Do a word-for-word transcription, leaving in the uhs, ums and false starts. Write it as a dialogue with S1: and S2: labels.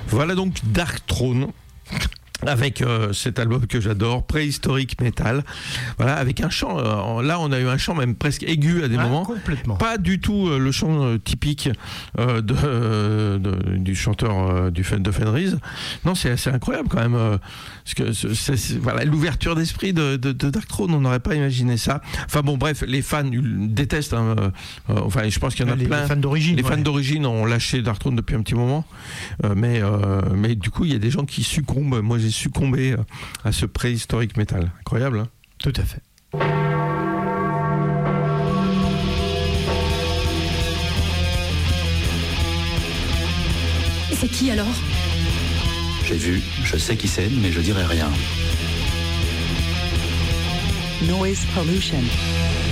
S1: Voilà donc Dark Throne. Avec euh, cet album que j'adore, Préhistorique Metal, voilà, avec un chant, euh, là on a eu un chant même presque aigu à des
S2: ah,
S1: moments,
S2: complètement.
S1: Pas du tout euh, le chant euh, typique euh, de, euh, de, du chanteur euh, du, de Fenriz. Non, c'est assez incroyable quand même, euh, parce que c'est, c'est, c'est, voilà, l'ouverture d'esprit de, de, de Dark Throne, on n'aurait pas imaginé ça. Enfin bon, bref, les fans détestent, hein, euh, enfin je pense qu'il y en a
S2: les,
S1: plein.
S2: Les fans d'origine.
S1: Les
S2: ouais.
S1: fans d'origine ont lâché Dark Throne depuis un petit moment, euh, mais, euh, mais du coup il y a des gens qui succombent. Moi j'ai succombé à ce préhistorique métal. Incroyable, hein ?
S2: Tout à fait.
S3: C'est qui alors ?
S4: J'ai vu, je sais qui c'est, mais je dirai rien.
S5: Noise pollution.